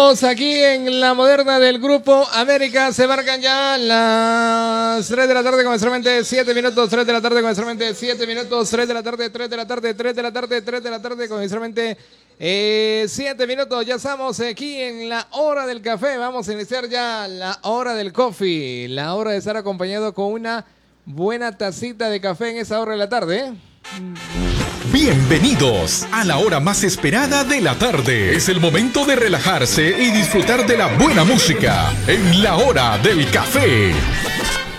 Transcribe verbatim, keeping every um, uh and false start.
estamos aquí en la moderna del Grupo América. Se marcan ya las tres de la tarde con solamente siete minutos. tres de la tarde con solamente siete minutos. tres de la tarde, tres de la tarde, tres de la tarde, tres de la tarde con solamente siete minutos. Ya estamos aquí en la hora del café. Vamos a iniciar ya la hora del coffee. La hora de estar acompañado con una buena tacita de café en esa hora de la tarde, ¿eh? Bienvenidos a la hora más esperada de la tarde. Es el momento de relajarse y disfrutar de la buena música en la hora del café.